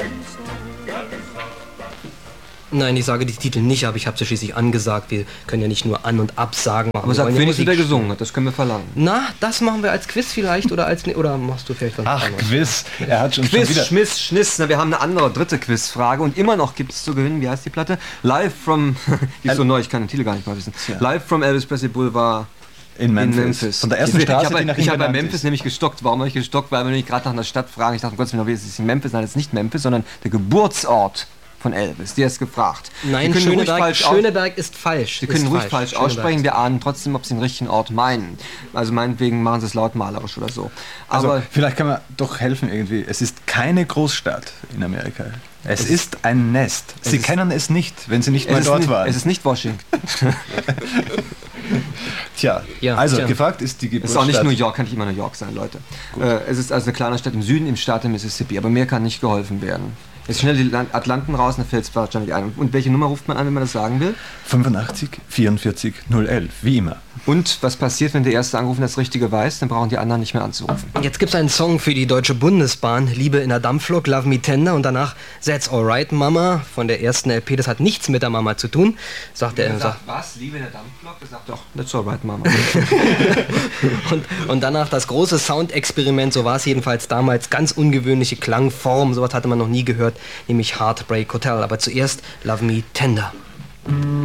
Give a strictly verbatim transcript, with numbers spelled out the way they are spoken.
Nein, ich sage die Titel nicht, aber ich habe sie schließlich angesagt. Wir können ja nicht nur an- und absagen. Aber sag wenigstens, wer gesungen hat, das können wir verlangen. Na, das machen wir als Quiz vielleicht oder als... Oder machst du vielleicht was Ach, anderes? Quiz. Er hat schon, Quiz, schon wieder... Schmiss, Schniss. Na, wir haben eine andere, dritte Quizfrage und immer noch gibt es zu gewinnen, wie heißt die Platte? Live from... die ist so neu, ich kann den Titel gar nicht mal wissen. Ja. Live from Elvis Presley Boulevard In Memphis. in Memphis. Von der ersten ich, Straße, ich habe die nach ihm ich hab bei benannt Memphis ist. nämlich gestockt. Warum habe ich gestockt? Weil wir nämlich gerade nach einer Stadt fragen. Ich dachte, um Gottes Willen, wie ist es in Memphis? Nein, das ist nicht Memphis, sondern der Geburtsort von Elvis. Der ist gefragt. Nein, Sie können ruhig Schöneberg, falsch aus- Schöneberg ist falsch. Sie können ist ruhig falsch Schöneberg aussprechen, ist- wir ahnen trotzdem, ob Sie den richtigen Ort meinen. Also meinetwegen machen Sie es lautmalerisch oder so. Aber Also, vielleicht kann man doch helfen irgendwie. Es ist keine Großstadt in Amerika. Es, Es ist ein Nest. Sie ist- kennen es nicht, wenn Sie nicht es mal ist, dort nicht, waren. es ist nicht Washington. Tja, Ja, also tja. gefragt ist die Es ist Geburtsstadt. auch nicht New York, kann nicht immer New York sein, Leute. Äh, es ist also eine kleine Stadt im Süden, im Staat der Mississippi. Aber mehr kann nicht geholfen werden. Jetzt schnell die Land- Atlanten raus, dann fällt es wahrscheinlich ein. Und welche Nummer ruft man an, wenn man das sagen will? fünfundachtzig vierundvierzig null elf, wie immer. Und was passiert, wenn der Erste anrufen das Richtige weiß? Dann brauchen die anderen nicht mehr anzurufen. Jetzt gibt es einen Song für die Deutsche Bundesbahn, Liebe in der Dampflok, Love Me Tender und danach That's Alright Mama von der ersten L P. Das hat nichts mit der Mama zu tun, sagt er. Sagt, was? Liebe in der Dampflok? Er sagt doch, That's Alright Mama. und, und danach das große Soundexperiment, so war es jedenfalls damals, ganz ungewöhnliche Klangform, sowas hatte man noch nie gehört, nämlich Heartbreak Hotel. Aber zuerst Love Me Tender.